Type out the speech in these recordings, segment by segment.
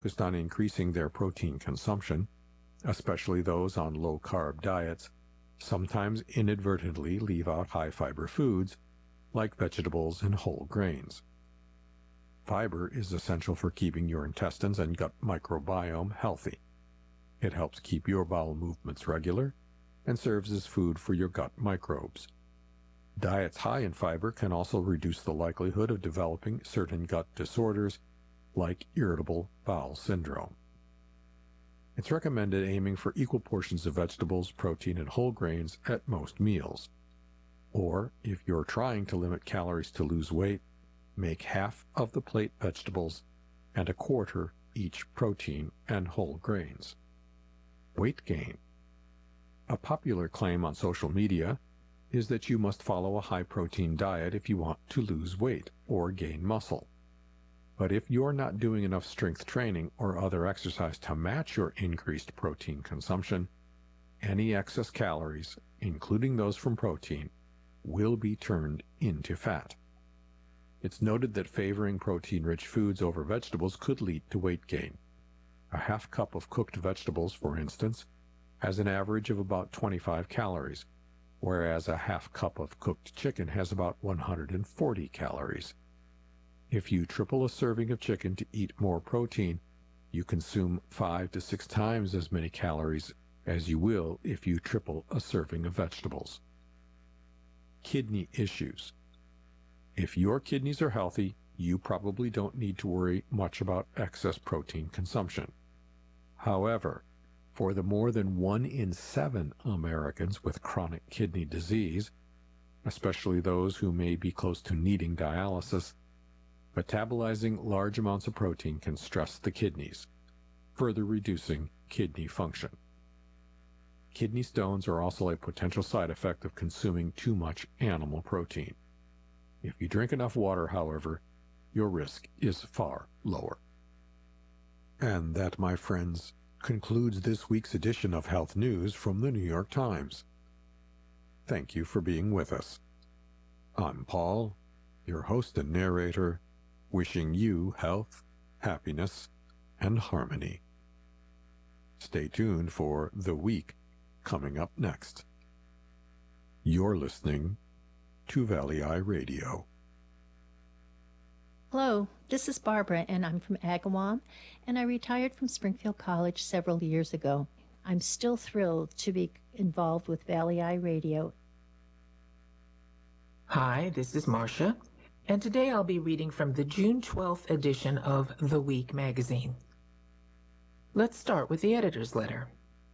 focused on increasing their protein consumption, especially those on low-carb diets, sometimes inadvertently leave out high-fiber foods like vegetables and whole grains. Fiber is essential for keeping your intestines and gut microbiome healthy. It helps keep your bowel movements regular and serves as food for your gut microbes. Diets high in fiber can also reduce the likelihood of developing certain gut disorders like irritable bowel syndrome. It's recommended aiming for equal portions of vegetables, protein, and whole grains at most meals. Or, if you're trying to limit calories to lose weight, make half of the plate vegetables and a quarter each protein and whole grains. Weight gain. A popular claim on social media is that you must follow a high-protein diet if you want to lose weight or gain muscle. But if you're not doing enough strength training or other exercise to match your increased protein consumption, any excess calories, including those from protein, will be turned into fat. It's noted that favoring protein-rich foods over vegetables could lead to weight gain. A half cup of cooked vegetables, for instance, has an average of about 25 calories, whereas a half cup of cooked chicken has about 140 calories. If you triple a serving of chicken to eat more protein, you consume 5 to 6 times as many calories as you will if you triple a serving of vegetables. Kidney issues. If your kidneys are healthy, you probably don't need to worry much about excess protein consumption. However, for the more than 1 in 7 Americans with chronic kidney disease, especially those who may be close to needing dialysis, metabolizing large amounts of protein can stress the kidneys, further reducing kidney function. Kidney stones are also a potential side effect of consuming too much animal protein. If you drink enough water, however, your risk is far lower. And that, my friends, concludes this week's edition of Health News from the New York Times. Thank you for being with us. I'm Paul, your host and narrator, wishing you health, happiness, and harmony. Stay tuned for The Week coming up next. You're listening to Valley Eye Radio. Hello, this is Barbara, and I'm from Agawam, and I retired from Springfield College several years ago. I'm still thrilled to be involved with Valley Eye Radio. Hi, this is Marcia, and today I'll be reading from the June 12th edition of The Week magazine. Let's start with the editor's letter.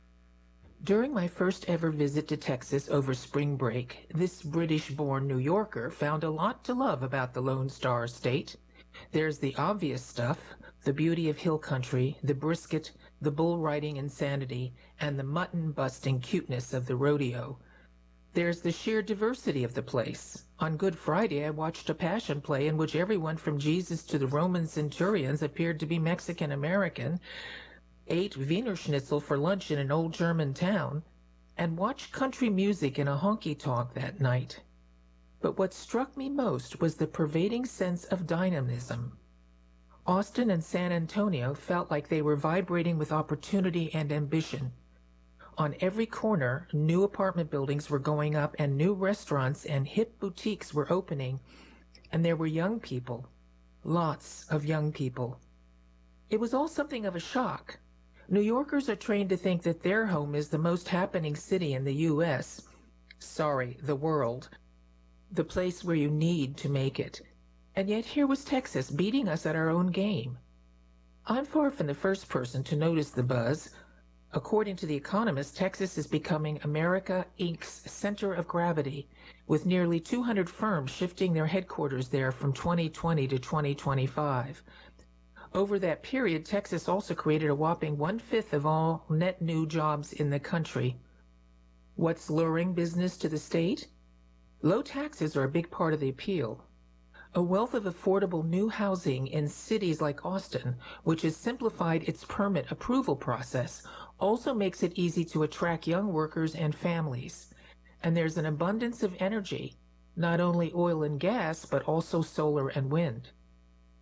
During my first ever visit to Texas over spring break, this British-born New Yorker found a lot to love about the Lone Star State. There's the obvious stuff, the beauty of hill country, the brisket, the bull riding insanity, and the mutton-busting cuteness of the rodeo. There's the sheer diversity of the place. On Good Friday, I watched a passion play in which everyone from Jesus to the Roman centurions appeared to be Mexican-American, ate Wiener Schnitzel for lunch in an old German town, and watched country music in a honky-tonk that night. But what struck me most was the pervading sense of dynamism. Austin and San Antonio felt like they were vibrating with opportunity and ambition. On every corner, new apartment buildings were going up and new restaurants and hip boutiques were opening, and there were young people, lots of young people. It was all something of a shock. New Yorkers are trained to think that their home is the most happening city in the U.S. Sorry, the world. The place where you need to make it. And yet here was Texas beating us at our own game. I'm far from the first person to notice the buzz. According to The Economist, Texas is becoming America Inc.'s center of gravity, with nearly 200 firms shifting their headquarters there from 2020 to 2025. Over that period, Texas also created a whopping 1/5 of all net new jobs in the country. What's luring business to the state? Low taxes are a big part of the appeal. A wealth of affordable new housing in cities like Austin, which has simplified its permit approval process, also makes it easy to attract young workers and families. And there's an abundance of energy, not only oil and gas, but also solar and wind.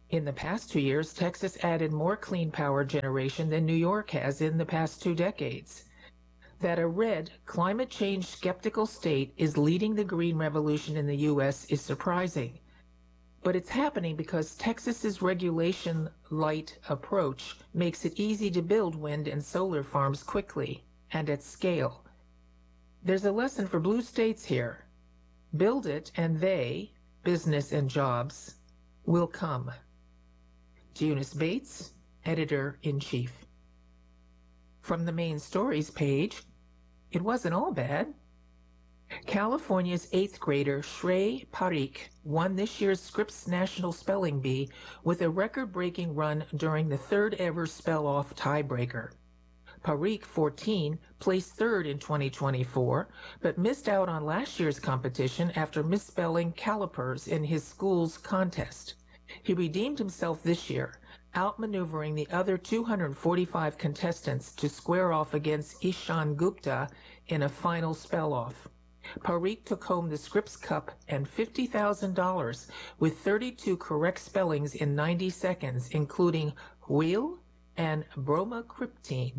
In the past 2 years, Texas added more clean power generation than New York has in the past 2 decades. That a red, climate change skeptical state is leading the green revolution in the U.S. is surprising. But it's happening because Texas's regulation light approach makes it easy to build wind and solar farms quickly and at scale. There's a lesson for blue states here. Build it and they, business and jobs, will come. Eunice Bates, Editor-in-Chief. From the main stories page, it wasn't all bad. California's 8th grader Shrey Parikh won this year's Scripps National Spelling Bee with a record-breaking run during the third ever spell-off tiebreaker. Parikh, 14, placed third in 2024, but missed out on last year's competition after misspelling calipers in his school's contest. He redeemed himself this year, outmaneuvering the other 245 contestants to square off against Ishan Gupta in a final spell-off. Parikh took home the Scripps Cup and $50,000 with 32 correct spellings in 90 seconds, including wheel and bromocriptine.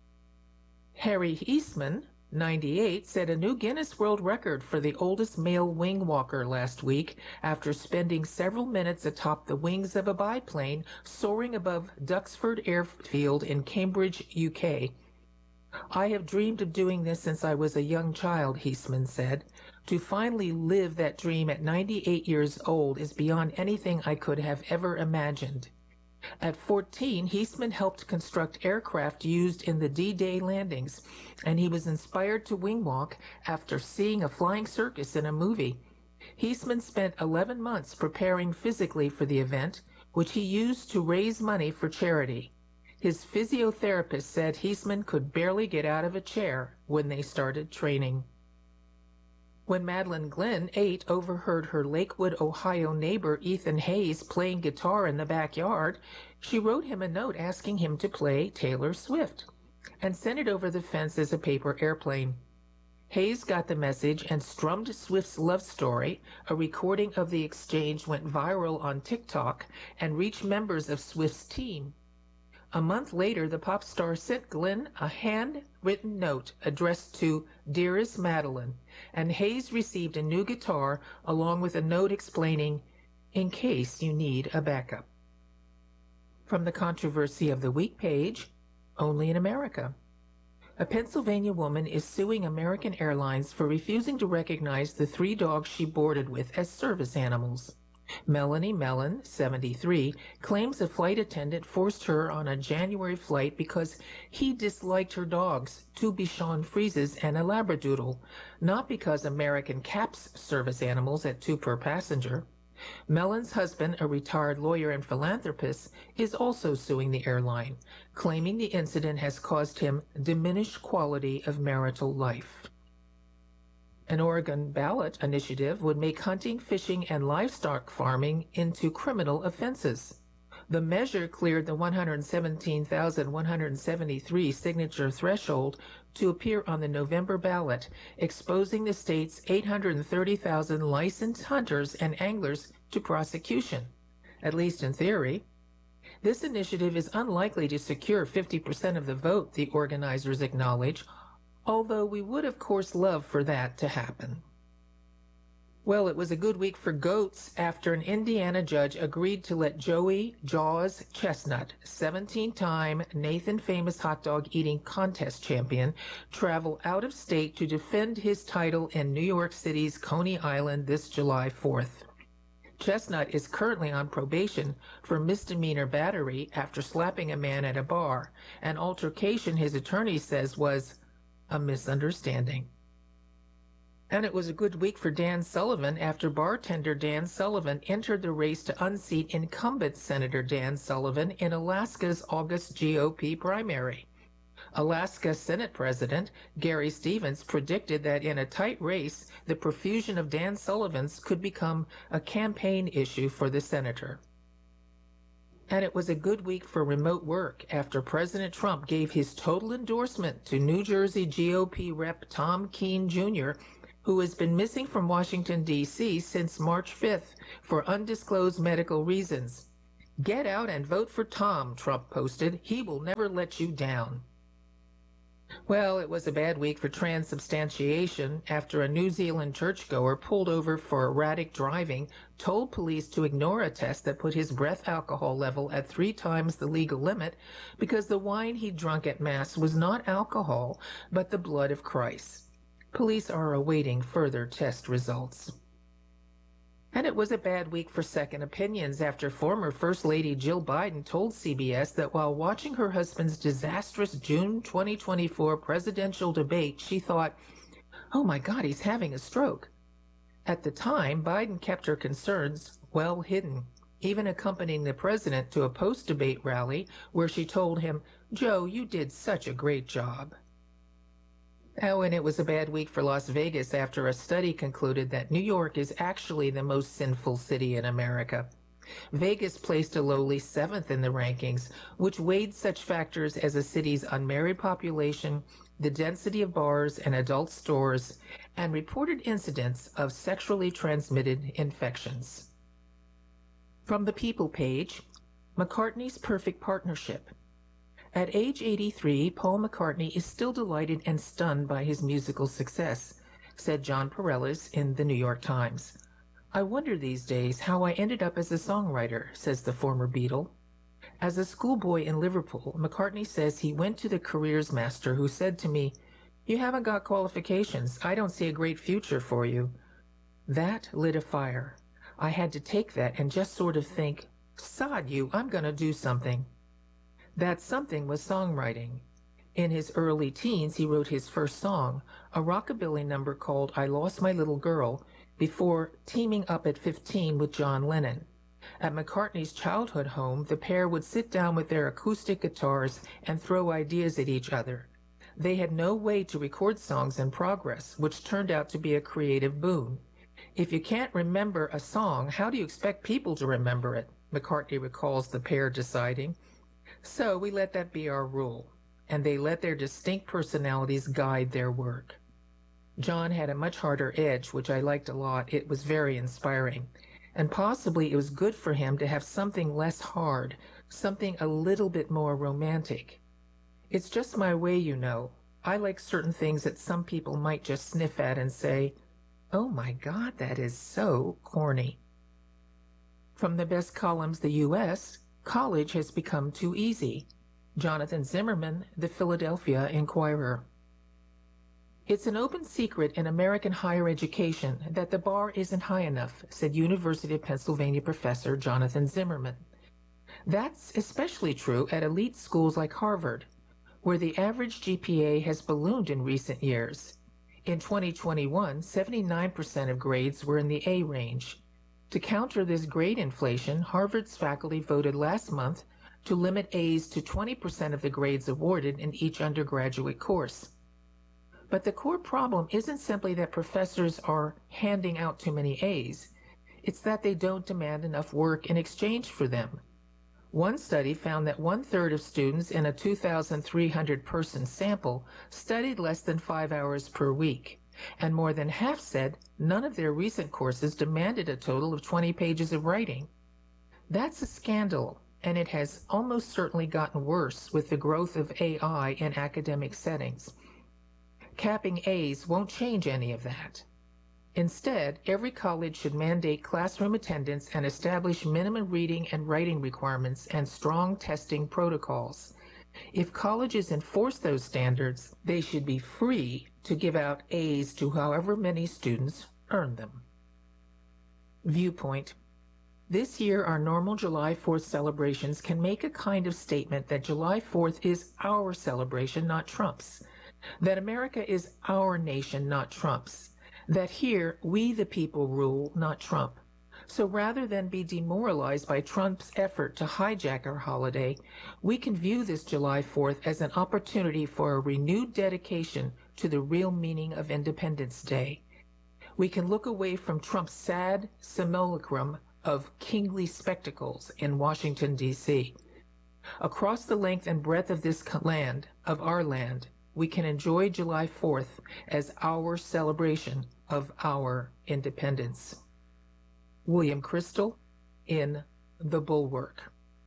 Harry Eastman, 98, set a new Guinness World Record for the oldest male wing walker last week after spending several minutes atop the wings of a biplane soaring above Duxford Airfield in Cambridge, UK. I have dreamed of doing this since I was a young child, Eastman said. To finally live that dream at 98 years old is beyond anything I could have ever imagined. At 14, Eastman helped construct aircraft used in the D-Day landings, and he was inspired to wing walk after seeing a flying circus in a movie. Eastman spent 11 months preparing physically for the event, which he used to raise money for charity. His physiotherapist said Eastman could barely get out of a chair when they started training. When Madeline Glenn, 8, overheard her Lakewood, Ohio neighbor Ethan Hayes playing guitar in the backyard, she wrote him a note asking him to play Taylor Swift and sent it over the fence as a paper airplane. Hayes got the message and strummed Swift's love story. A recording of the exchange went viral on TikTok and reached members of Swift's team. A month later, the pop star sent Glenn a handwritten note addressed to Dearest Madeline, and Hayes received a new guitar along with a note explaining, "In case you need a backup." From the Controversy of the Week page, only in America. A Pennsylvania woman is suing American Airlines for refusing to recognize the 3 dogs she boarded with as service animals. Melanie Mellon, 73, claims a flight attendant forced her on a January flight because he disliked her dogs, 2 Bichon Frises and a Labradoodle, not because American caps service animals at 2 per passenger. Mellon's husband, a retired lawyer and philanthropist, is also suing the airline, claiming the incident has caused him diminished quality of marital life. An Oregon ballot initiative would make hunting, fishing, and livestock farming into criminal offenses. The measure cleared the 117,173 signature threshold to appear on the November ballot, exposing the state's 830,000 licensed hunters and anglers to prosecution, at least in theory. This initiative is unlikely to secure 50% of the vote, the organizers acknowledge, although we would, of course, love for that to happen. Well, it was a good week for goats after an Indiana judge agreed to let Joey Jaws Chestnut, 17-time Nathan Famous hot dog eating contest champion, travel out of state to defend his title in New York City's Coney Island this July 4th. Chestnut is currently on probation for misdemeanor battery after slapping a man at a bar, an altercation his attorney says was a misunderstanding. And it was a good week for Dan Sullivan after bartender Dan Sullivan entered the race to unseat incumbent Senator Dan Sullivan in Alaska's August GOP primary. Alaska Senate President Gary Stevens predicted that in a tight race, the profusion of Dan Sullivans could become a campaign issue for the senator. And it was a good week for remote work after President Trump gave his total endorsement to New Jersey GOP Rep. Tom Keene Jr., who has been missing from Washington, D.C. since March 5th for undisclosed medical reasons. "Get out and vote for Tom," Trump posted. "He will never let you down." Well, it was a bad week for transubstantiation after a New Zealand churchgoer pulled over for erratic driving, told police to ignore a test that put his breath alcohol level at 3 times the legal limit because the wine he'd drunk at Mass was not alcohol, but the blood of Christ. Police are awaiting further test results. And it was a bad week for second opinions after former First Lady Jill Biden told CBS that while watching her husband's disastrous June 2024 presidential debate, she thought, "Oh my God, he's having a stroke." At the time, Biden kept her concerns well hidden, even accompanying the president to a post-debate rally where she told him, "Joe, you did such a great job." Oh, and it was a bad week for Las Vegas after a study concluded that New York is actually the most sinful city in America. Vegas placed a lowly 7th in the rankings, which weighed such factors as a city's unmarried population, the density of bars and adult stores, and reported incidents of sexually transmitted infections. From the People page, McCartney's perfect partnership. At age 83, Paul McCartney is still delighted and stunned by his musical success, said John Pareles in the New York Times. "I wonder these days how I ended up as a songwriter," says the former Beatle. As a schoolboy in Liverpool, McCartney says he went to the careers master who said to me, "You haven't got qualifications. I don't see a great future for you." That lit a fire. I had to take that and just sort of think, "Sod you, I'm going to do something." That something was songwriting. In his early teens, he wrote his first song, a rockabilly number called "I Lost My Little Girl," before teaming up at 15 with John Lennon. At McCartney's childhood home, the pair would sit down with their acoustic guitars and throw ideas at each other. They had no way to record songs in progress, which turned out to be a creative boon. "If you can't remember a song, how do you expect people to remember it?" McCartney recalls the pair deciding. "So we let that be our rule," and they let their distinct personalities guide their work. John had a much harder edge, which I liked a lot. It was very inspiring. And possibly it was good for him to have something less hard, something a little bit more romantic. It's just my way, you know. I like certain things that some people might just sniff at and say, "Oh my God, that is so corny." From the best columns the U.S., college has become too easy. Jonathan Zimmerman, The Philadelphia Inquirer. "It's an open secret in American higher education that the bar isn't high enough," said University of Pennsylvania professor Jonathan Zimmerman. That's especially true at elite schools like Harvard, where the average GPA has ballooned in recent years. In 2021, 79% of grades were in the A range. To counter this grade inflation, Harvard's faculty voted last month to limit A's to 20% of the grades awarded in each undergraduate course. But the core problem isn't simply that professors are handing out too many A's. It's that they don't demand enough work in exchange for them. One study found that 1/3 of students in a 2,300-person sample studied less than 5 hours per week. And more than half said none of their recent courses demanded a total of 20 pages of writing. That's a scandal, and it has almost certainly gotten worse with the growth of AI in academic settings. Capping A's won't change any of that. Instead, every college should mandate classroom attendance and establish minimum reading and writing requirements and strong testing protocols. If colleges enforce those standards, they should be free to give out A's to however many students earn them. Viewpoint. This year, our normal July 4th celebrations can make a kind of statement that July 4th is our celebration, not Trump's. That America is our nation, not Trump's. That here, we the people rule, not Trump. So rather than be demoralized by Trump's effort to hijack our holiday, we can view this July 4th as an opportunity for a renewed dedication to the real meaning of Independence Day. We can look away from Trump's sad simulacrum of kingly spectacles in Washington, D.C. Across the length and breadth of this land, of our land, we can enjoy July 4th as our celebration of our independence. William Crystal in The Bulwark.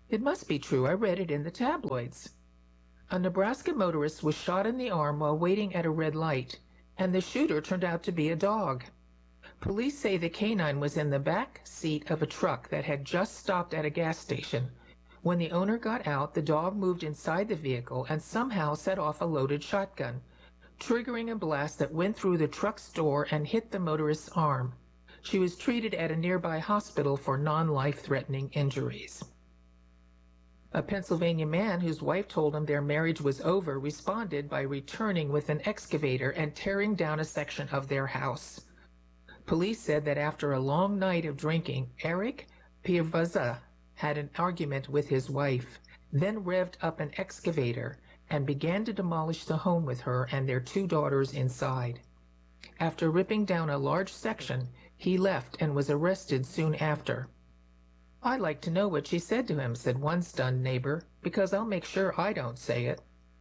It must be true. I read it in the tabloids. A Nebraska motorist was shot in the arm while waiting at a red light, and the shooter turned out to be a dog. Police say the canine was in the back seat of a truck that had just stopped at a gas station. When the owner got out, the dog moved inside the vehicle and somehow set off a loaded shotgun, triggering a blast that went through the truck's door and hit the motorist's arm. She was treated at a nearby hospital for non-life-threatening injuries. A Pennsylvania man whose wife told him their marriage was over responded by returning with an excavator and tearing down a section of their house. Police said that after a long night of drinking, Eric Pirvaza had an argument with his wife, then revved up an excavator and began to demolish the home with her and their 2 daughters inside. After ripping down a large section, he left and was arrested soon after. "I'd like to know what she said to him," said one stunned neighbor, "because I'll make sure I don't say it."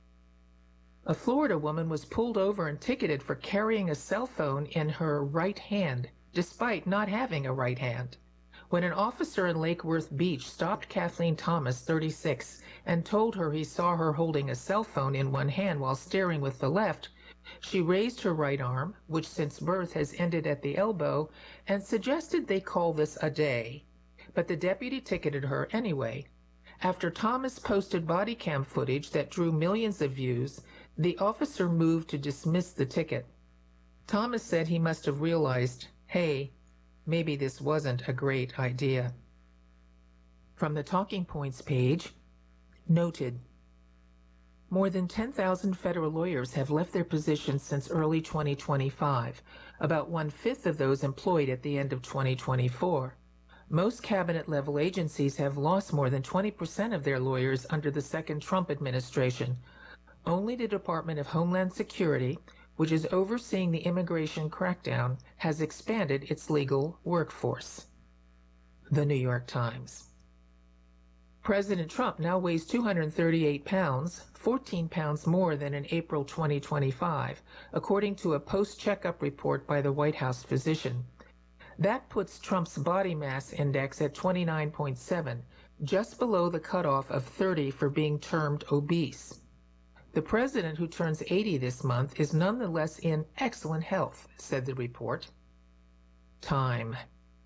A Florida woman was pulled over and ticketed for carrying a cell phone in her right hand, despite not having a right hand. When an officer in Lake Worth Beach stopped Kathleen Thomas, 36, and told her he saw her holding a cell phone in one hand while steering with the left, she raised her right arm, which since birth has ended at the elbow, and suggested they call this a day. But the deputy ticketed her anyway. After Thomas posted body cam footage that drew millions of views, the officer moved to dismiss the ticket. Thomas said he must have realized, hey, maybe this wasn't a great idea. From the Talking Points page, noted. More than 10,000 federal lawyers have left their positions since early 2025, about 1/5 of those employed at the end of 2024. Most cabinet-level agencies have lost more than 20% of their lawyers under the second Trump administration. Only the Department of Homeland Security, which is overseeing the immigration crackdown, has expanded its legal workforce. The New York Times. President Trump now weighs 238 pounds, 14 pounds more than in April 2025, according to a post-checkup report by the White House physician. That puts Trump's body mass index at 29.7, just below the cutoff of 30 for being termed obese. The president, who turns 80 this month, is nonetheless in excellent health, said the report. Time.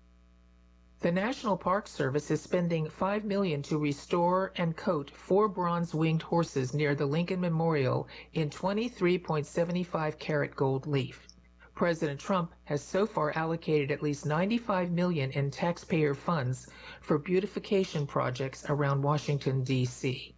The National Park Service is spending $5 million to restore and coat 4 bronze-winged horses near the Lincoln Memorial in 23.75 karat gold leaf. President Trump has so far allocated at least $95 million in taxpayer funds for beautification projects around Washington, D.C.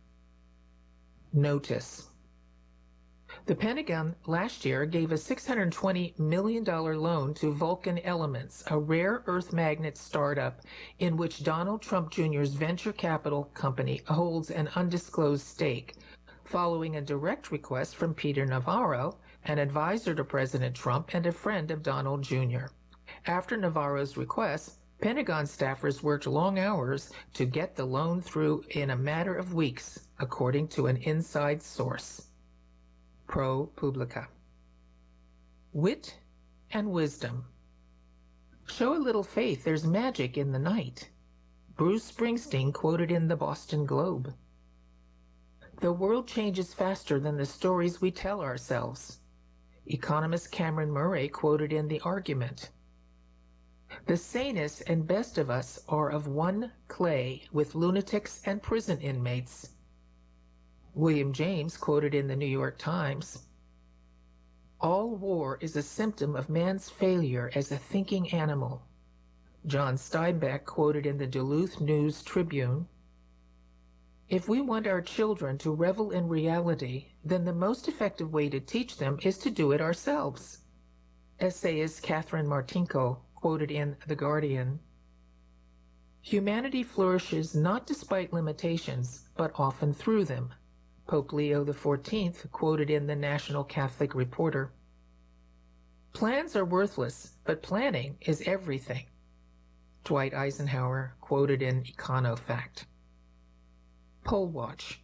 Notice. The Pentagon last year gave a $620 million loan to Vulcan Elements, a rare earth magnet startup in which Donald Trump Jr.'s venture capital company holds an undisclosed stake, following a direct request from Peter Navarro, an advisor to President Trump and a friend of Donald Jr. After Navarro's request, Pentagon staffers worked long hours to get the loan through in a matter of weeks, according to an inside source. ProPublica. Wit and wisdom. Show a little faith, there's magic in the night. Bruce Springsteen quoted in the Boston Globe. The world changes faster than the stories we tell ourselves. Economist Cameron Murray quoted in The Argument. The sanest and best of us are of one clay with lunatics and prison inmates. William James quoted in the New York Times. All war is a symptom of man's failure as a thinking animal. John Steinbeck quoted in the Duluth News Tribune. If we want our children to revel in reality, then the most effective way to teach them is to do it ourselves. Essayist Catherine Martinko quoted in The Guardian. Humanity flourishes not despite limitations, but often through them. Pope Leo XIV quoted in the National Catholic Reporter. Plans are worthless, but planning is everything. Dwight Eisenhower quoted in EconoFact. Poll Watch.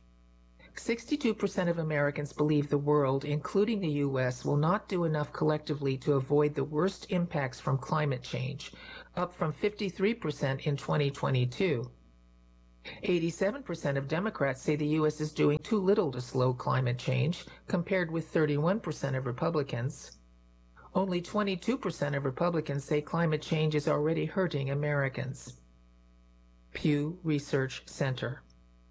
62% of Americans believe the world, including the U.S., will not do enough collectively to avoid the worst impacts from climate change, up from 53% in 2022. 87% of Democrats say the U.S. is doing too little to slow climate change, compared with 31% of Republicans. Only 22% of Republicans say climate change is already hurting Americans. Pew Research Center.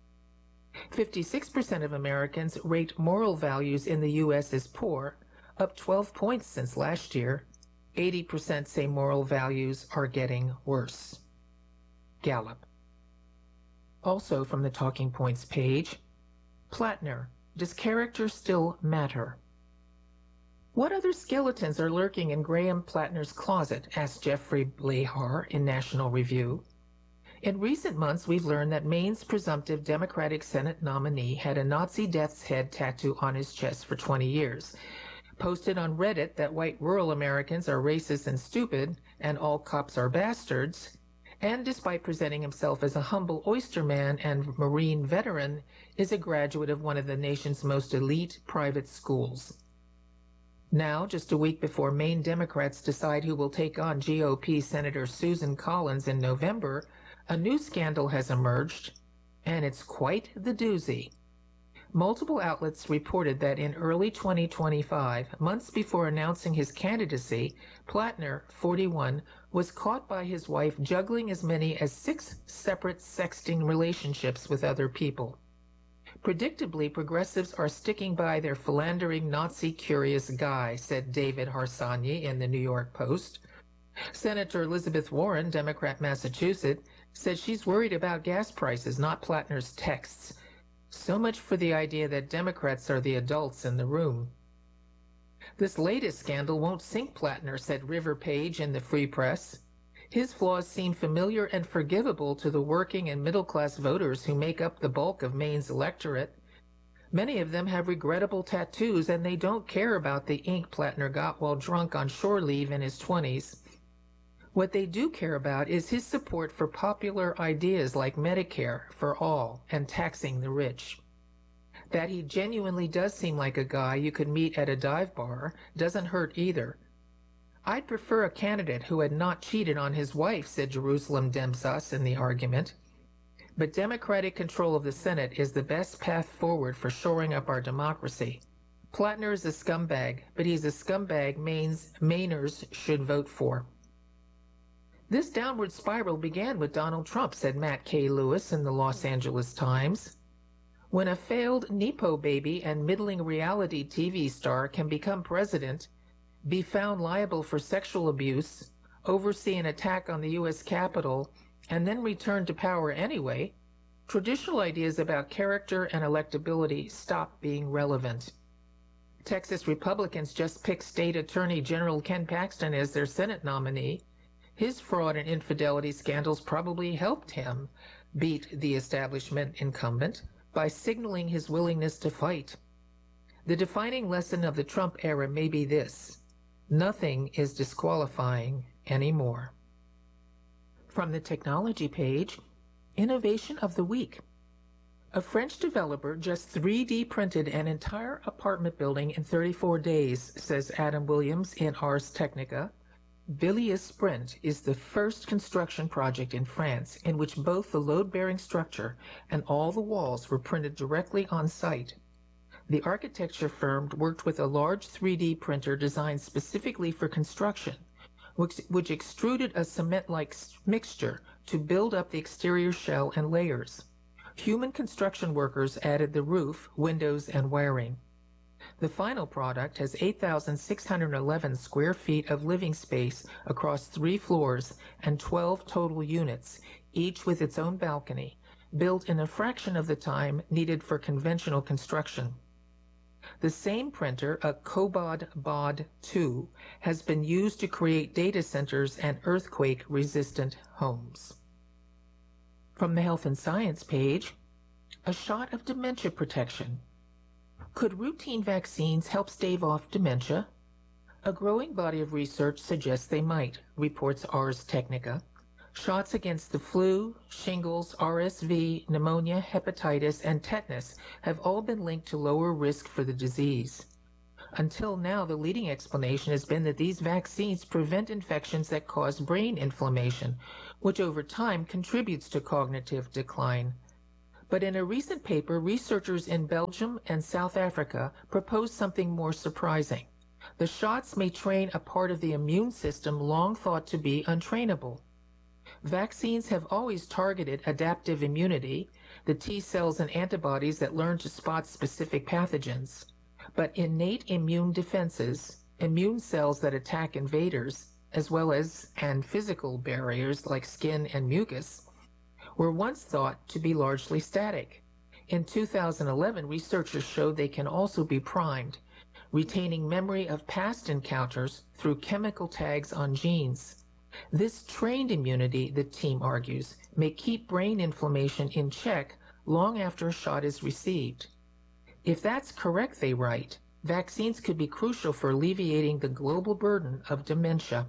56% of Americans rate moral values in the U.S. as poor, up 12 points since last year. 80% say moral values are getting worse. Gallup. Also from the Talking Points page, Plattner, does character still matter? What other skeletons are lurking in Graham Plattner's closet? Asked Jeffrey Blahar in National Review. In recent months, we've learned that Maine's presumptive Democratic Senate nominee had a Nazi death's head tattoo on his chest for 20 years, posted on Reddit that white rural Americans are racist and stupid, and all cops are bastards, and despite presenting himself as a humble oysterman and Marine veteran, is a graduate of one of the nation's most elite private schools. Now, just a week before Maine Democrats decide who will take on GOP Senator Susan Collins in November, a new scandal has emerged, and it's quite the doozy. Multiple outlets reported that in early 2025, months before announcing his candidacy, Plattner, 41, was caught by his wife juggling as many as 6 separate sexting relationships with other people. Predictably, progressives are sticking by their philandering Nazi-curious guy, said David Harsanyi in the New York Post. Senator Elizabeth Warren, Democrat Massachusetts, said she's worried about gas prices, not Plattner's texts. So much for the idea that Democrats are the adults in the room. This latest scandal won't sink Plattner, said River Page in the Free Press. His flaws seem familiar and forgivable to the working and middle-class voters who make up the bulk of Maine's electorate. Many of them have regrettable tattoos, and they don't care about the ink Plattner got while drunk on shore leave in his 20s. What they do care about is his support for popular ideas like Medicare for all and taxing the rich. That he genuinely does seem like a guy you could meet at a dive bar doesn't hurt either. I'd prefer a candidate who had not cheated on his wife, said Jerusalem Demsas in the argument. But Democratic control of the Senate is the best path forward for shoring up our democracy. Plattner is a scumbag, but he's a scumbag Mainers should vote for. This downward spiral began with Donald Trump, said Matt K. Lewis in the Los Angeles Times. When a failed Nepo baby and middling reality TV star can become president, be found liable for sexual abuse, oversee an attack on the U.S. Capitol, and then return to power anyway, traditional ideas about character and electability stop being relevant. Texas Republicans just picked State Attorney General Ken Paxton as their Senate nominee. His fraud and infidelity scandals probably helped him beat the establishment incumbent by signaling his willingness to fight. The defining lesson of the Trump era may be this: nothing is disqualifying anymore. From the technology page, Innovation of the Week. A French developer just 3D printed an entire apartment building in 34 days, says Adam Williams in Ars Technica. Villiers Sprint is the first construction project in France in which both the load-bearing structure and all the walls were printed directly on site. The architecture firm worked with a large 3D printer designed specifically for construction, which extruded a cement-like mixture to build up the exterior shell and layers. Human construction workers added the roof, windows, and wiring. The final product has 8,611 square feet of living space across 3 floors and 12 total units, each with its own balcony, built in a fraction of the time needed for conventional construction. The same printer, a Cobod Bod 2, has been used to create data centers and earthquake-resistant homes. From the Health and Science page, a shot of dementia protection. Could routine vaccines help stave off dementia? A growing body of research suggests they might, reports Ars Technica. Shots against the flu, shingles, RSV, pneumonia, hepatitis, and tetanus have all been linked to lower risk for the disease. Until now, the leading explanation has been that these vaccines prevent infections that cause brain inflammation, which over time contributes to cognitive decline. But in a recent paper, researchers in Belgium and South Africa proposed something more surprising. The shots may train a part of the immune system long thought to be untrainable. Vaccines have always targeted adaptive immunity, the T cells and antibodies that learn to spot specific pathogens. But innate immune defenses, immune cells that attack invaders, as well as physical barriers like skin and mucus, were once thought to be largely static. In 2011, researchers showed they can also be primed, retaining memory of past encounters through chemical tags on genes. This trained immunity, the team argues, may keep brain inflammation in check long after a shot is received. If that's correct, they write, vaccines could be crucial for alleviating the global burden of dementia.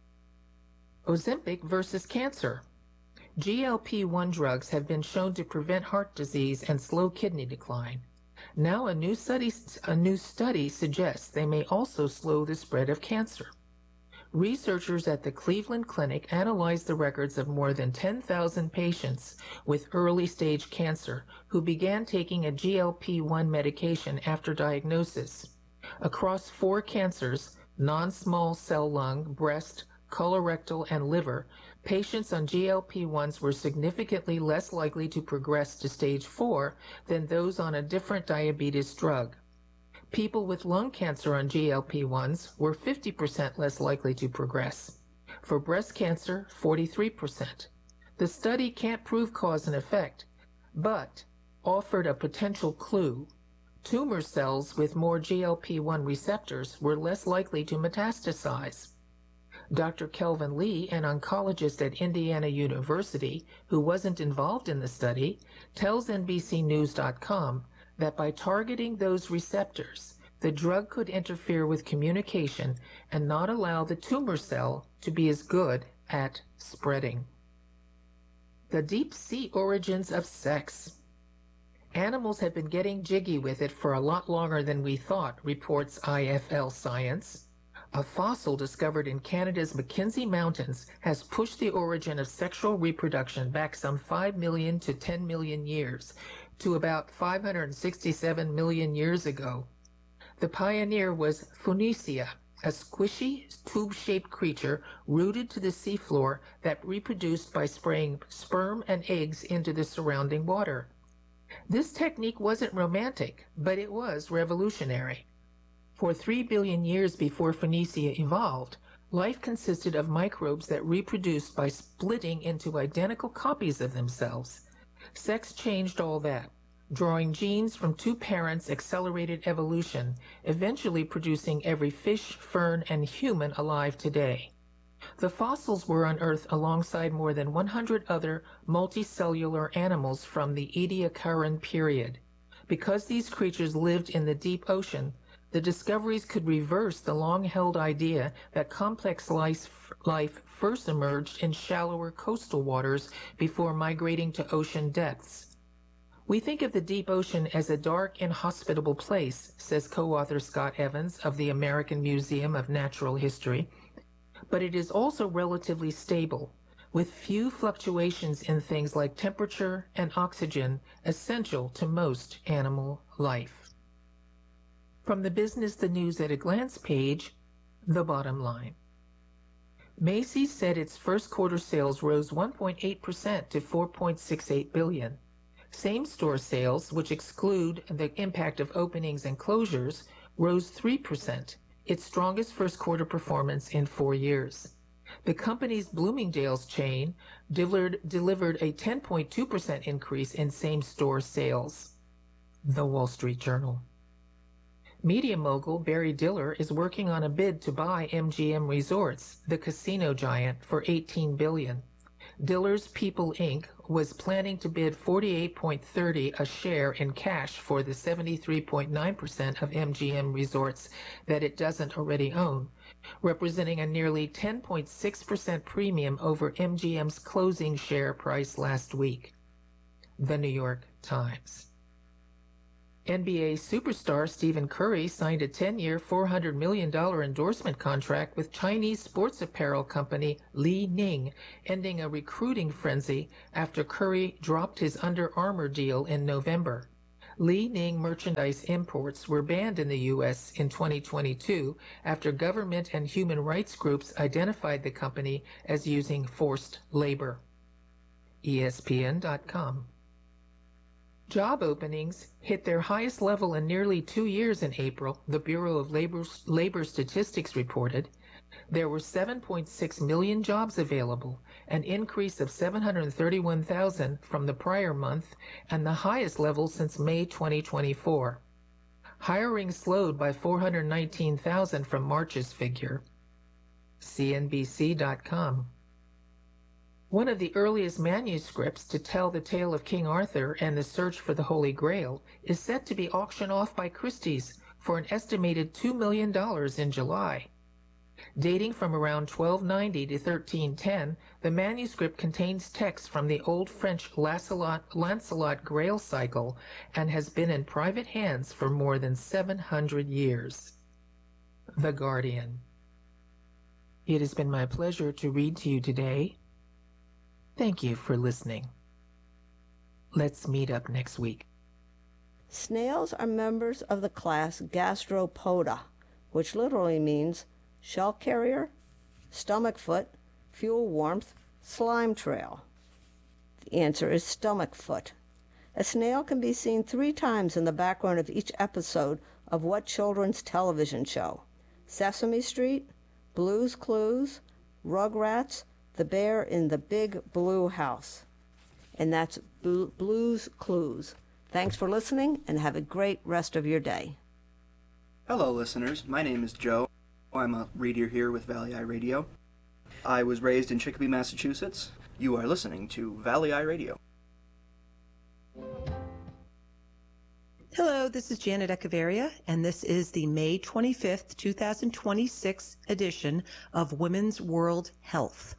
Ozempic versus cancer. GLP-1 drugs have been shown to prevent heart disease and slow kidney decline. Now a new study suggests they may also slow the spread of cancer. Researchers at the Cleveland Clinic analyzed the records of more than 10,000 patients with early-stage cancer who began taking a GLP-1 medication after diagnosis. Across 4 cancers, non-small cell lung, breast, colorectal, and liver, patients on GLP-1s were significantly less likely to progress to stage 4 than those on a different diabetes drug. People with lung cancer on GLP-1s were 50% less likely to progress. For breast cancer, 43%. The study can't prove cause and effect, but offered a potential clue. Tumor cells with more GLP-1 receptors were less likely to metastasize. Dr. Kelvin Lee, an oncologist at Indiana University who wasn't involved in the study, tells NBCNews.com that by targeting those receptors, the drug could interfere with communication and not allow the tumor cell to be as good at spreading. The deep-sea origins of sex. Animals have been getting jiggy with it for a lot longer than we thought, reports IFL Science. A fossil discovered in Canada's Mackenzie Mountains has pushed the origin of sexual reproduction back some 5 million to 10 million years, to about 567 million years ago. The pioneer was Phoenicia, a squishy, tube-shaped creature rooted to the seafloor that reproduced by spraying sperm and eggs into the surrounding water. This technique wasn't romantic, but it was revolutionary. For 3 billion years before Phoenicia evolved, life consisted of microbes that reproduced by splitting into identical copies of themselves. Sex changed all that. Drawing genes from 2 parents accelerated evolution, eventually producing every fish, fern, and human alive today. The fossils were unearthed alongside more than 100 other multicellular animals from the Ediacaran period. Because these creatures lived in the deep ocean, the discoveries could reverse the long-held idea that complex life first emerged in shallower coastal waters before migrating to ocean depths. We think of the deep ocean as a dark, inhospitable place, says co-author Scott Evans of the American Museum of Natural History, but it is also relatively stable, with few fluctuations in things like temperature and oxygen essential to most animal life. From the Business the News at a Glance page, the bottom line. Macy's said its first quarter sales rose 1.8% to $4.68 billion. Same-store sales, which exclude the impact of openings and closures, rose 3%, its strongest first quarter performance in 4 years. The company's Bloomingdale's chain delivered a 10.2% increase in same-store sales. The Wall Street Journal. Media mogul Barry Diller is working on a bid to buy MGM Resorts, the casino giant, for $18 billion. Diller's People Inc. was planning to bid $48.30 a share in cash for the 73.9% of MGM Resorts that it doesn't already own, representing a nearly 10.6% premium over MGM's closing share price last week. The New York Times. NBA superstar Stephen Curry signed a 10-year, $400 million endorsement contract with Chinese sports apparel company Li Ning, ending a recruiting frenzy after Curry dropped his Under Armour deal in November. Li Ning merchandise imports were banned in the U.S. in 2022 after government and human rights groups identified the company as using forced labor. ESPN.com. Job openings hit their highest level in nearly 2 years in April, the Bureau of Labor Statistics reported. There were 7.6 million jobs available, an increase of 731,000 from the prior month and the highest level since May 2024. Hiring slowed by 419,000 from March's figure. CNBC.com. One of the earliest manuscripts to tell the tale of King Arthur and the search for the Holy Grail is set to be auctioned off by Christie's for an estimated $2 million in July. Dating from around 1290 to 1310, the manuscript contains texts from the Old French Lancelot Grail cycle and has been in private hands for more than 700 years. The Guardian. It has been my pleasure to read to you today. Thank you for listening. Let's meet up next week. Snails are members of the class Gastropoda, which literally means shell carrier, stomach foot, fuel warmth, slime trail. The answer is stomach foot. A snail can be seen 3 times in the background of each episode of what children's television show? Sesame Street, Blue's Clues, Rugrats, The Bear in the Big Blue House. And that's Blue's Clues. Thanks for listening and have a great rest of your day. Hello listeners, my name is Joe. I'm a reader here with Valley Eye Radio. I was raised in Chicopee, Massachusetts. You are listening to Valley Eye Radio. Hello, this is Janet Echeverria, and this is the May 25th, 2026 edition of Women's World Health.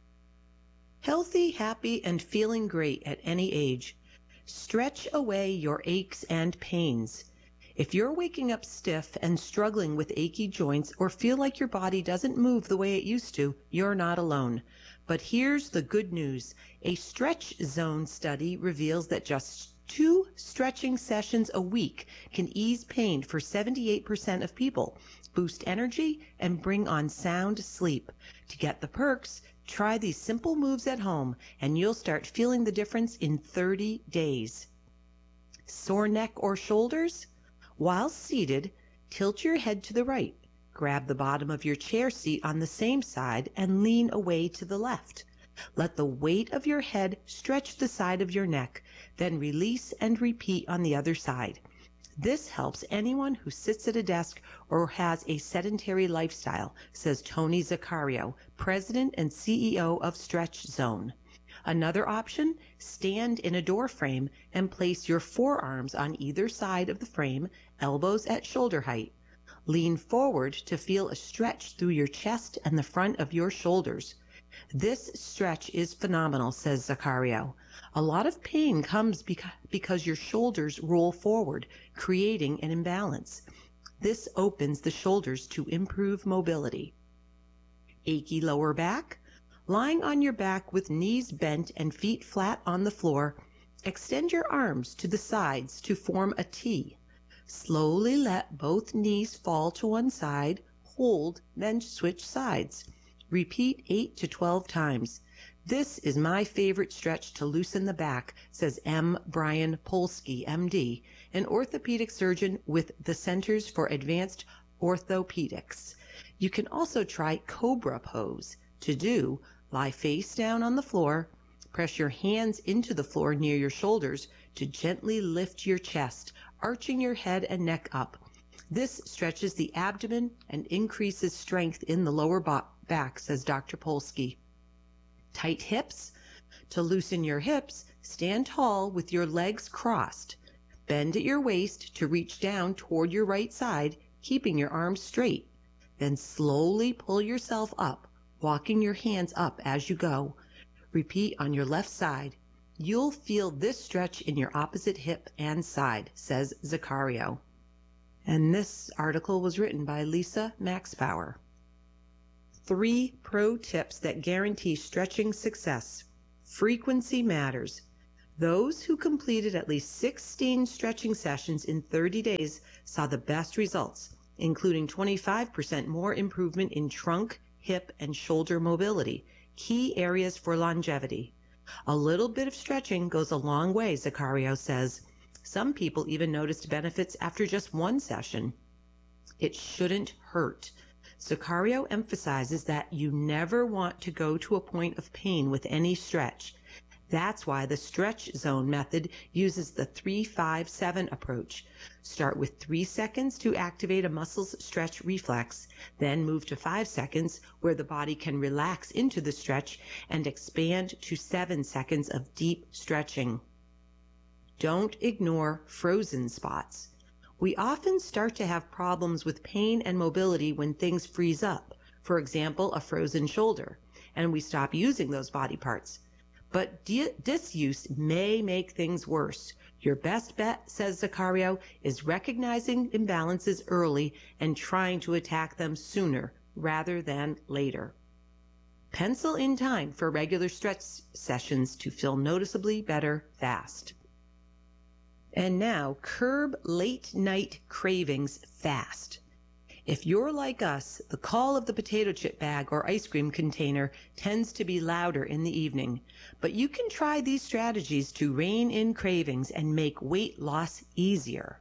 Healthy, happy, and feeling great at any age. Stretch away your aches and pains. If you're waking up stiff and struggling with achy joints or feel like your body doesn't move the way it used to, you're not alone. But here's the good news. A Stretch Zone study reveals that just 2 stretching sessions a week can ease pain for 78% of people, boost energy, and bring on sound sleep. To get the perks, try these simple moves at home, and you'll start feeling the difference in 30 days. Sore neck or shoulders? While seated, tilt your head to the right. Grab the bottom of your chair seat on the same side and lean away to the left. Let the weight of your head stretch the side of your neck, then release and repeat on the other side. This helps anyone who sits at a desk or has a sedentary lifestyle, says Tony Zaccario, President and CEO of Stretch Zone. Another option, stand in a door frame and place your forearms on either side of the frame, elbows at shoulder height. Lean forward to feel a stretch through your chest and the front of your shoulders. This stretch is phenomenal, says Zaccario. A lot of pain comes because your shoulders roll forward, creating an imbalance. This opens the shoulders to improve mobility. Achy lower back? Lying on your back with knees bent and feet flat on the floor, extend your arms to the sides to form a T. Slowly let both knees fall to one side, hold, then switch sides. Repeat 8 to 12 times. This is my favorite stretch to loosen the back, says M. Brian Polsky, MD, an orthopedic surgeon with the Centers for Advanced Orthopedics. You can also try Cobra Pose. To do, lie face down on the floor, press your hands into the floor near your shoulders to gently lift your chest, arching your head and neck up. This stretches the abdomen and increases strength in the lower back, says Dr. Polsky. Tight hips? To loosen your hips, stand tall with your legs crossed. Bend at your waist to reach down toward your right side, keeping your arms straight. Then slowly pull yourself up, walking your hands up as you go. Repeat on your left side. You'll feel this stretch in your opposite hip and side, says Zaccario. And this article was written by Lisa Maxbauer. 3 pro tips that guarantee stretching success. Frequency matters. Those who completed at least 16 stretching sessions in 30 days saw the best results, including 25% more improvement in trunk, hip, and shoulder mobility, key areas for longevity. A little bit of stretching goes a long way, Zaccario says. Some people even noticed benefits after just 1 session. It shouldn't hurt. Zaccario emphasizes that you never want to go to a point of pain with any stretch. That's why the stretch zone method uses the 3-5-7 approach. Start with 3 seconds to activate a muscle's stretch reflex, then move to 5 seconds where the body can relax into the stretch and expand to 7 seconds of deep stretching. Don't ignore frozen spots. We often start to have problems with pain and mobility when things freeze up, for example, a frozen shoulder, and we stop using those body parts. But disuse may make things worse. Your best bet, says Zaccario, is recognizing imbalances early and trying to attack them sooner rather than later. Pencil in time for regular stretch sessions to feel noticeably better fast. And now, curb late night cravings fast. If you're like us, the call of the potato chip bag or ice cream container tends to be louder in the evening. But you can try these strategies to rein in cravings and make weight loss easier.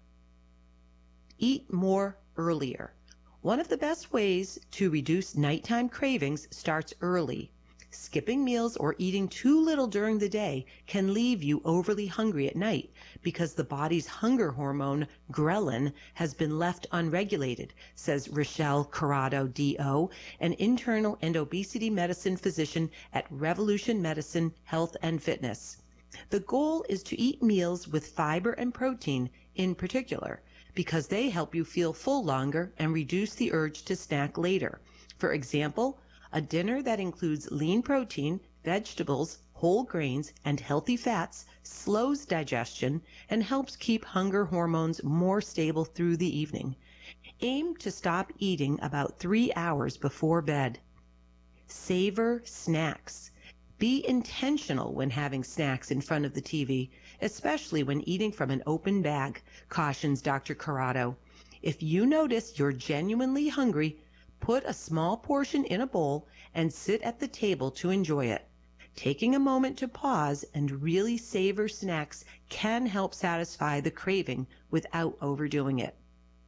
Eat more earlier. One of the best ways to reduce nighttime cravings starts early. Skipping meals or eating too little during the day can leave you overly hungry at night because the body's hunger hormone, ghrelin, has been left unregulated, says Rochelle Corrado, D.O., an internal and obesity medicine physician at Revolution Medicine Health and Fitness. The goal is to eat meals with fiber and protein in particular because they help you feel full longer and reduce the urge to snack later. For example, a dinner that includes lean protein, vegetables, whole grains, and healthy fats slows digestion and helps keep hunger hormones more stable through the evening. Aim to stop eating about 3 hours before bed. Savor snacks. Be intentional when having snacks in front of the TV, especially when eating from an open bag, cautions Dr. Corrado. If you notice you're genuinely hungry, put a small portion in a bowl and sit at the table to enjoy it. Taking a moment to pause and really savor snacks can help satisfy the craving without overdoing it.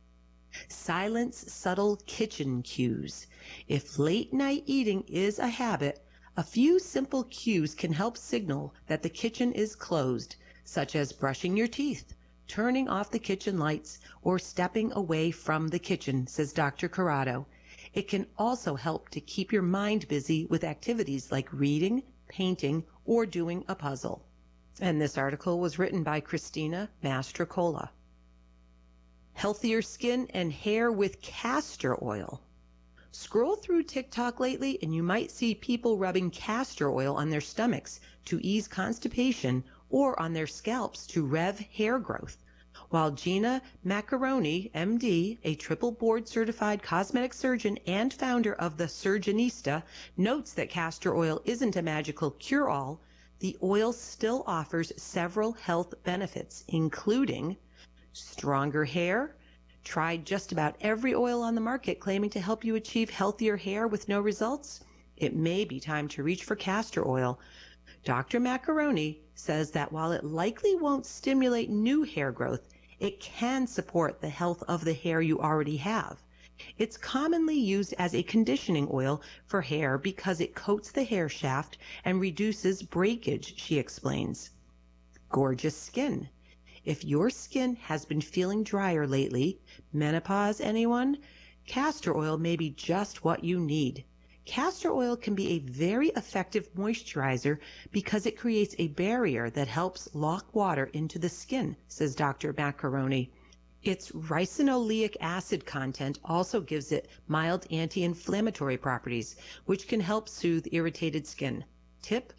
Silence subtle kitchen cues. If late night eating is a habit, a few simple cues can help signal that the kitchen is closed, such as brushing your teeth, turning off the kitchen lights, or stepping away from the kitchen, says Dr. Corrado. It can also help to keep your mind busy with activities like reading, painting, or doing a puzzle. And this article was written by Christina Mastrocola. Healthier skin and hair with castor oil. Scroll through TikTok lately and you might see people rubbing castor oil on their stomachs to ease constipation or on their scalps to rev hair growth. While Gina Macaroni, MD, a triple board certified cosmetic surgeon and founder of the Surgeonista, notes that castor oil isn't a magical cure-all, the oil still offers several health benefits, including stronger hair. Tried just about every oil on the market claiming to help you achieve healthier hair with no results? It may be time to reach for castor oil. Dr. Macaroni says that while it likely won't stimulate new hair growth, it can support the health of the hair you already have. It's commonly used as a conditioning oil for hair because it coats the hair shaft and reduces breakage, she explains. Gorgeous skin. If your skin has been feeling drier lately, menopause anyone? Castor oil may be just what you need. Castor oil can be a very effective moisturizer because it creates a barrier that helps lock water into the skin, says Dr. Macaroni. Its ricinoleic acid content also gives it mild anti-inflammatory properties, which can help soothe irritated skin. Tip: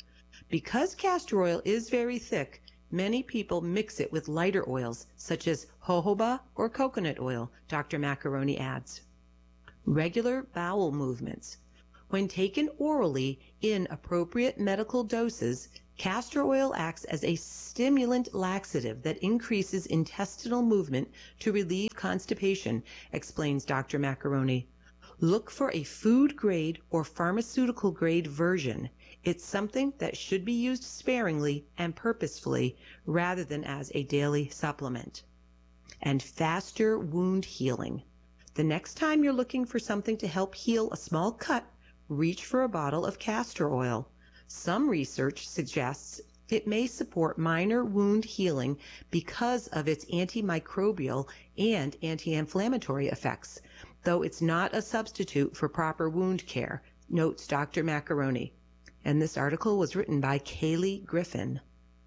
Because castor oil is very thick, many people mix it with lighter oils such as jojoba or coconut oil, Dr. Macaroni adds. Regular bowel movements. When taken orally in appropriate medical doses, castor oil acts as a stimulant laxative that increases intestinal movement to relieve constipation, explains Dr. Macaroni. Look for a food grade or pharmaceutical grade version. It's something that should be used sparingly and purposefully rather than as a daily supplement. And faster wound healing. The next time you're looking for something to help heal a small cut, reach for a bottle of castor oil. Some research suggests it may support minor wound healing because of its antimicrobial and anti-inflammatory effects, though it's not a substitute for proper wound care, notes Dr. Macaroni. And this article was written by Kaylee Griffin.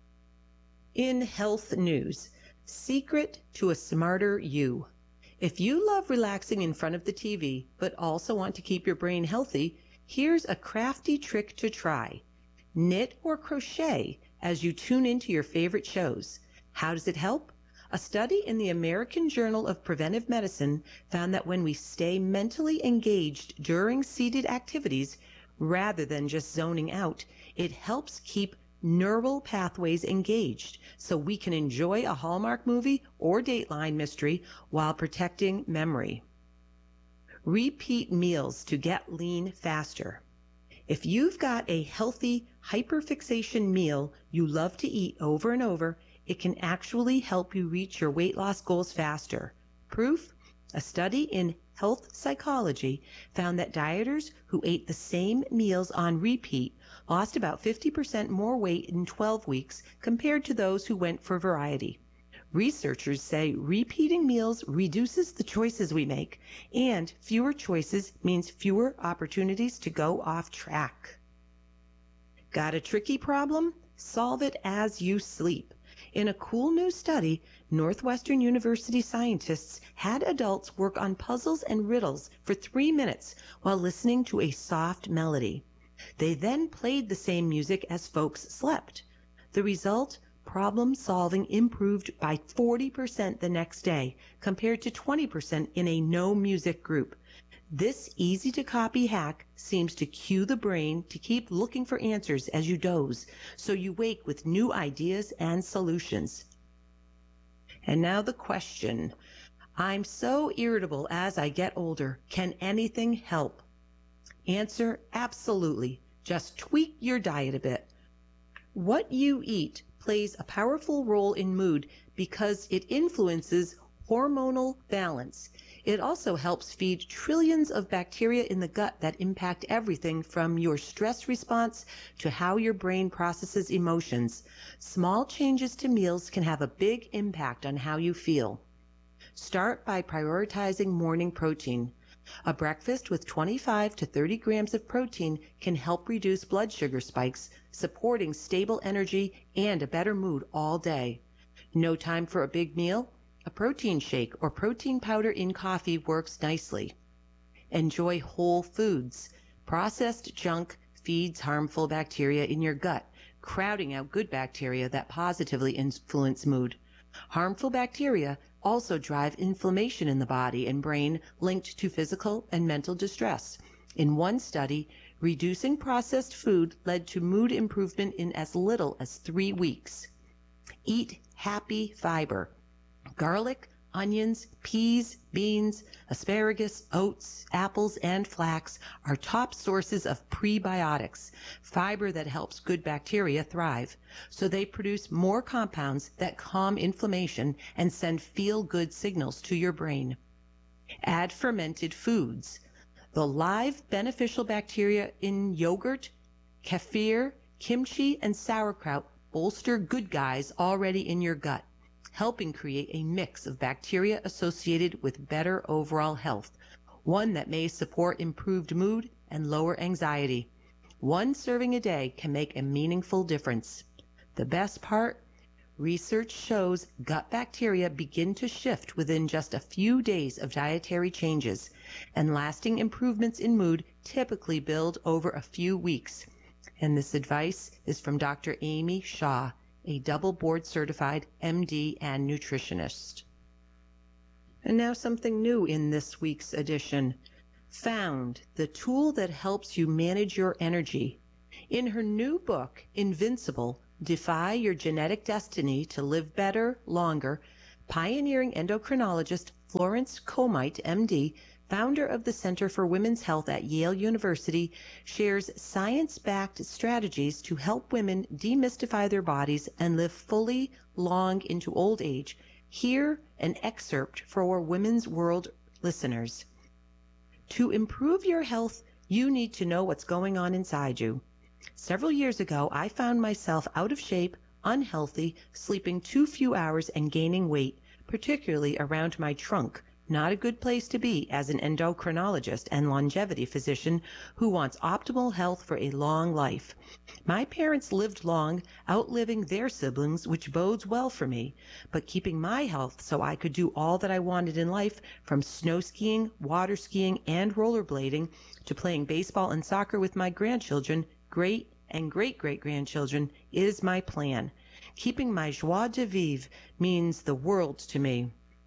In health news, secret to a smarter you. If you love relaxing in front of the TV, but also want to keep your brain healthy, here's a crafty trick to try. Knit or crochet as you tune into your favorite shows. How does it help? A study in the American Journal of Preventive Medicine found that when we stay mentally engaged during seated activities, rather than just zoning out, it helps keep neural pathways engaged so we can enjoy a Hallmark movie or Dateline mystery while protecting memory. Repeat meals to get lean faster. If you've got a healthy hyperfixation meal you love to eat over and over, it can actually help you reach your weight loss goals faster. Proof? A study in Health Psychology found that dieters who ate the same meals on repeat lost about 50% more weight in 12 weeks compared to those who went for variety. Researchers say repeating meals reduces the choices we make, and fewer choices means fewer opportunities to go off track. Got a tricky problem? Solve it as you sleep. In a cool new study, Northwestern University scientists had adults work on puzzles and riddles for 3 minutes while listening to a soft melody. They then played the same music as folks slept. The result? Problem solving improved by 40% the next day, compared to 20% in a no music group. This easy to copy hack seems to cue the brain to keep looking for answers as you doze, so you wake with new ideas and solutions. And now the question. I'm so irritable as I get older. Can anything help? Answer, absolutely. Just tweak your diet a bit. What you eat plays a powerful role in mood because it influences hormonal balance. It also helps feed trillions of bacteria in the gut that impact everything from your stress response to how your brain processes emotions. Small changes to meals can have a big impact on how you feel. Start by prioritizing morning protein. A breakfast with 25 to 30 grams of protein can help reduce blood sugar spikes, supporting stable energy and a better mood all day. No time for a big meal? A protein shake or protein powder in coffee works nicely. Enjoy whole foods. Processed junk feeds harmful bacteria in your gut, crowding out good bacteria that positively influence mood. Harmful bacteria also drive inflammation in the body and brain linked to physical and mental distress. In one study, reducing processed food led to mood improvement in as little as 3 weeks. Eat happy fiber. Garlic, onions, peas, beans, asparagus, oats, apples, and flax are top sources of prebiotics, fiber that helps good bacteria thrive. So they produce more compounds that calm inflammation and send feel-good signals to your brain. Add fermented foods. The live beneficial bacteria in yogurt, kefir, kimchi, and sauerkraut bolster good guys already in your gut, helping create a mix of bacteria associated with better overall health, one that may support improved mood and lower anxiety. One serving a day can make a meaningful difference. The best part? Research shows gut bacteria begin to shift within just a few days of dietary changes, and lasting improvements in mood typically build over a few weeks. and this advice is from Dr. Amy Shaw, a double board certified MD and nutritionist. And now something new in this week's edition. Found, the tool that helps you manage your energy. In her new book, Invincible, Defy Your Genetic Destiny to Live Better, Longer, pioneering endocrinologist Florence Comite, MD, founder of the Center for Women's Health at Yale University, shares science-backed strategies to help women demystify their bodies and live fully long into old age. Here, an excerpt for our Women's World listeners. To improve your health, you need to know what's going on inside you. Several years ago, I found myself out of shape, unhealthy, sleeping too few hours, and gaining weight, particularly around my trunk. Not a good place to be as an endocrinologist and longevity physician who wants optimal health for a long life. My parents lived long, outliving their siblings, which bodes well for me, but keeping my health so I could do all that I wanted in life, from snow skiing, water skiing, and rollerblading, to playing baseball and soccer with my grandchildren, great and great-great-grandchildren, is my plan. Keeping my joie de vivre means the world to me.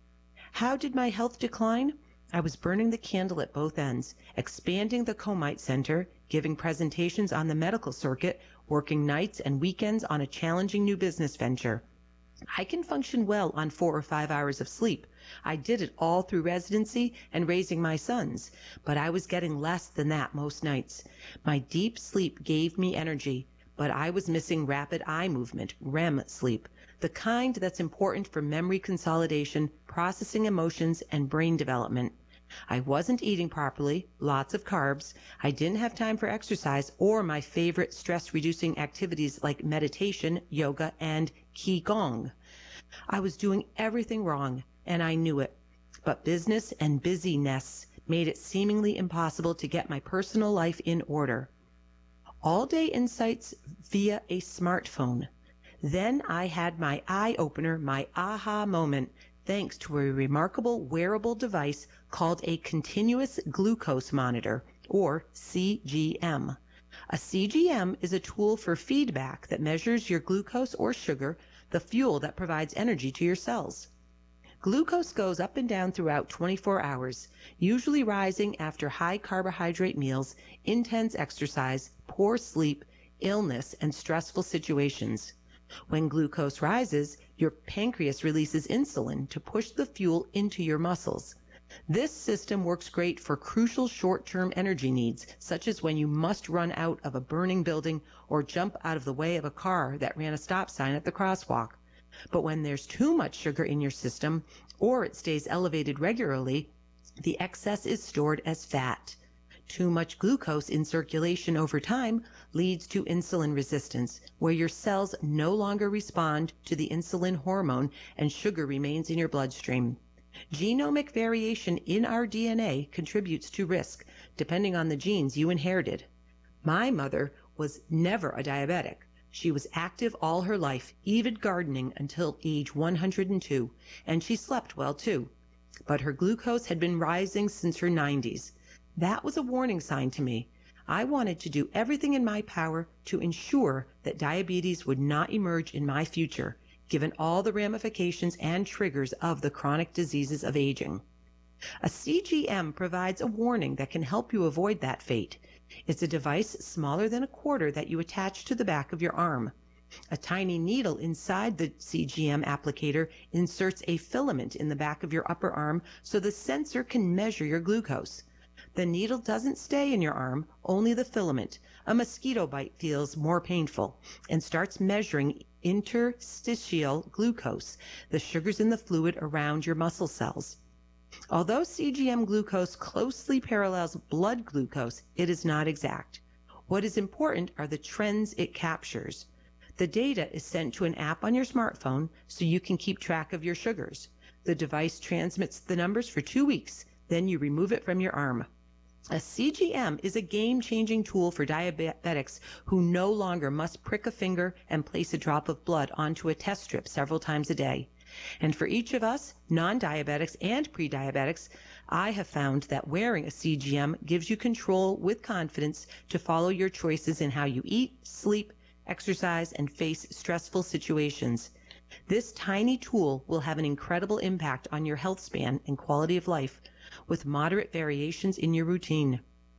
How did my health decline? I was burning the candle at both ends, expanding the Comite Center, giving presentations on the medical circuit, working nights and weekends on a challenging new business venture. I can function well on 4 or 5 hours of sleep. I did it all through residency and raising my sons, but I was getting less than that most nights. My deep sleep gave me energy, but I was missing rapid eye movement, REM sleep, the kind that's important for memory consolidation, processing emotions, and brain development. I wasn't eating properly, lots of carbs. I didn't have time for exercise or my favorite stress-reducing activities like meditation, yoga, and Qigong. I was doing everything wrong, and I knew it. But business and busyness made it seemingly impossible to get my personal life in order. All-day insights via a smartphone. Then I had my eye-opener, my aha moment, thanks to a remarkable wearable device called a continuous glucose monitor, or CGM. A CGM is a tool for feedback that measures your glucose or sugar, the fuel that provides energy to your cells. Glucose goes up and down throughout 24 hours, usually rising after high carbohydrate meals, intense exercise, poor sleep, illness, and stressful situations. When glucose rises, your pancreas releases insulin to push the fuel into your muscles. This system works great for crucial short-term energy needs, such as when you must run out of a burning building or jump out of the way of a car that ran a stop sign at the crosswalk. But when there's too much sugar in your system, or it stays elevated regularly, the excess is stored as fat. Too much glucose in circulation over time leads to insulin resistance, where your cells no longer respond to the insulin hormone and sugar remains in your bloodstream. Genomic variation in our DNA contributes to risk, depending on the genes you inherited. My mother was never a diabetic. She was active all her life, even gardening until age 102, and she slept well too. But her glucose had been rising since her 90s. That was a warning sign to me. I wanted to do everything in my power to ensure that diabetes would not emerge in my future, given all the ramifications and triggers of the chronic diseases of aging. A CGM provides a warning that can help you avoid that fate. It's a device smaller than a quarter that you attach to the back of your arm. A tiny needle inside the CGM applicator inserts a filament in the back of your upper arm so the sensor can measure your glucose. The needle doesn't stay in your arm, only the filament. A mosquito bite feels more painful, and starts measuring interstitial glucose, the sugars in the fluid around your muscle cells. Although CGM glucose closely parallels blood glucose, it is not exact. What is important are the trends it captures. The data is sent to an app on your smartphone so you can keep track of your sugars. The device transmits the numbers for 2 weeks, then you remove it from your arm. A CGM is a game-changing tool for diabetics who no longer must prick a finger and place a drop of blood onto a test strip several times a day. And for each of us, non-diabetics and pre-diabetics, I have found that wearing a CGM gives you control with confidence to follow your choices in how you eat, sleep, exercise, and face stressful situations. This tiny tool will have an incredible impact on your health span and quality of life with moderate variations in your routine.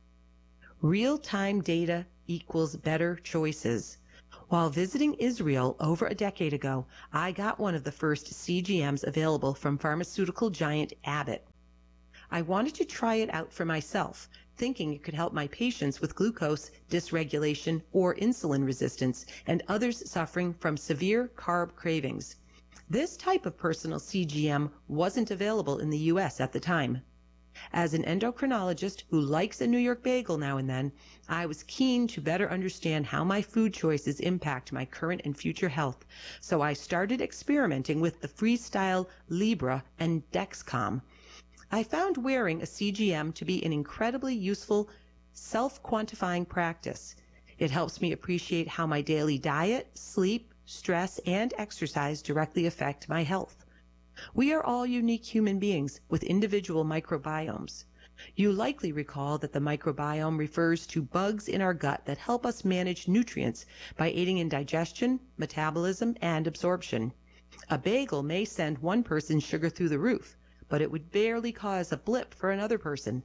Real-time data equals better choices. While visiting Israel over a decade ago, I got one of the first CGMs available from pharmaceutical giant Abbott. I wanted to try it out for myself, thinking it could help my patients with glucose dysregulation or insulin resistance and others suffering from severe carb cravings. This type of personal CGM wasn't available in the U.S. at the time. As an endocrinologist who likes a New York bagel now and then, I was keen to better understand how my food choices impact my current and future health, so I started experimenting with the Freestyle Libre and Dexcom. I found wearing a CGM to be an incredibly useful self-quantifying practice. It helps me appreciate how my daily diet, sleep, stress, and exercise directly affect my health. We are all unique human beings with individual microbiomes. You likely recall that the microbiome refers to bugs in our gut that help us manage nutrients by aiding in digestion, metabolism, and absorption. A bagel may send one person's sugar through the roof, but it would barely cause a blip for another person.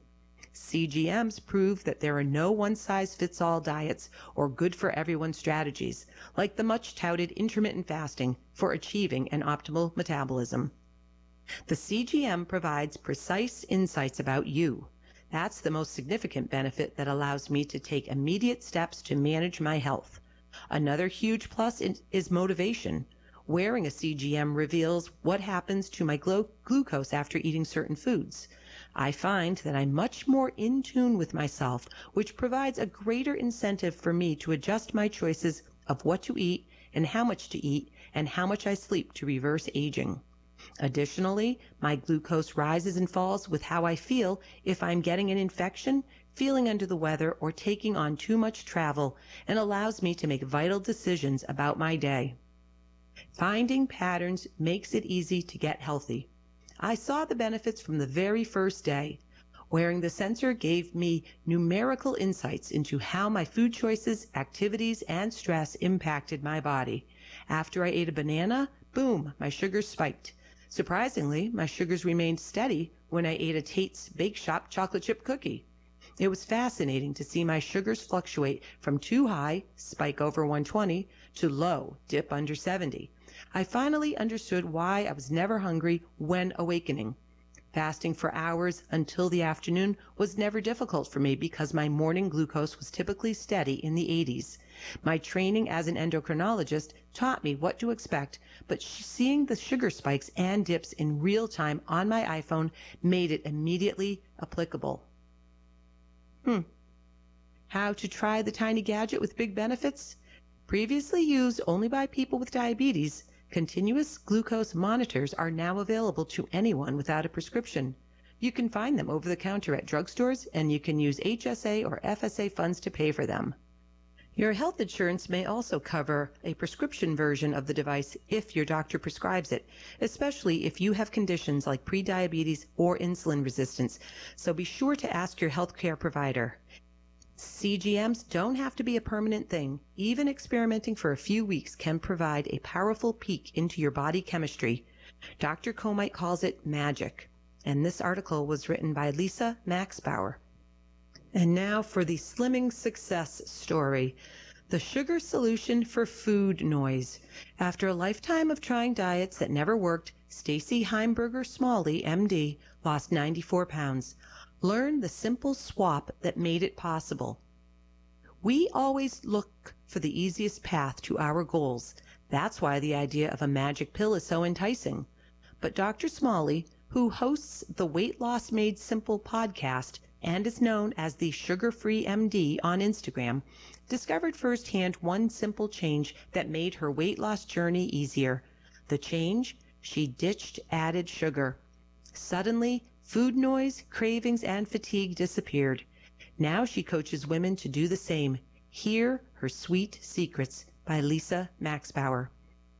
CGMs prove that there are no one-size-fits-all diets or good-for-everyone strategies, like the much-touted intermittent fasting for achieving an optimal metabolism. The CGM provides precise insights about you. That's the most significant benefit that allows me to take immediate steps to manage my health. Another huge plus is motivation. Wearing a CGM reveals what happens to my glucose after eating certain foods. I find that I'm much more in tune with myself, which provides a greater incentive for me to adjust my choices of what to eat and how much to eat and how much I sleep to reverse aging. Additionally, my glucose rises and falls with how I feel if I'm getting an infection, feeling under the weather, or taking on too much travel, and allows me to make vital decisions about my day. Finding patterns makes it easy to get healthy. I saw the benefits from the very first day. Wearing the sensor gave me numerical insights into how my food choices, activities, and stress impacted my body. After I ate a banana, boom, my sugars spiked. Surprisingly, my sugars remained steady when I ate a Tate's Bake Shop chocolate chip cookie. It was fascinating to see my sugars fluctuate from too high, spike over 120, to low, dip under 70. I finally understood why I was never hungry when awakening. Fasting for hours until the afternoon was never difficult for me because my morning glucose was typically steady in the 80s. My training as an endocrinologist taught me what to expect, but seeing the sugar spikes and dips in real time on my iPhone made it immediately applicable. How to try the tiny gadget with big benefits? Previously used only by people with diabetes, continuous glucose monitors are now available to anyone without a prescription. You can find them over the counter at drugstores, and you can use HSA or FSA funds to pay for them. Your health insurance may also cover a prescription version of the device if your doctor prescribes it, especially if you have conditions like prediabetes or insulin resistance, so be sure to ask your healthcare provider. CGMs don't have to be a permanent thing. Even experimenting for a few weeks can provide a powerful peek into your body chemistry. Dr. Comite calls it magic, and this article was written by Lisa Maxbauer. And now for the slimming success story, the sugar solution for food noise. After a lifetime of trying diets that never worked, Stacy Heimberger Smalley, MD, lost 94 pounds. Learn the simple swap that made it possible. We always look for the easiest path to our goals. That's why the idea of a magic pill is so enticing. But Dr. Smalley, who hosts the Weight Loss Made Simple podcast and is known as the Sugar-Free MD on Instagram, discovered firsthand one simple change that made her weight loss journey easier. The change? She ditched added sugar. Suddenly, food noise, cravings, and fatigue disappeared. Now she coaches women to do the same. Hear her sweet secrets by Lisa Maxbauer.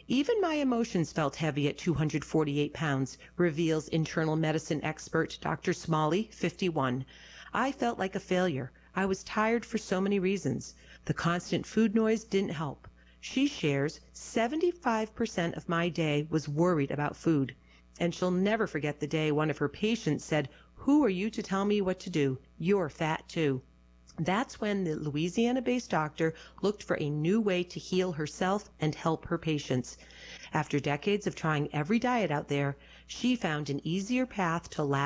Even my emotions felt heavy at 248 pounds, reveals internal medicine expert Dr. Smalley, 51. I felt like a failure. I was tired for so many reasons. The constant food noise didn't help. She shares 75% of my day was worried about food. And she'll never forget the day one of her patients said, "Who are you to tell me what to do? You're fat too." That's when the Louisiana-based doctor looked for a new way to heal herself and help her patients. After decades of trying every diet out there, she found an easier path to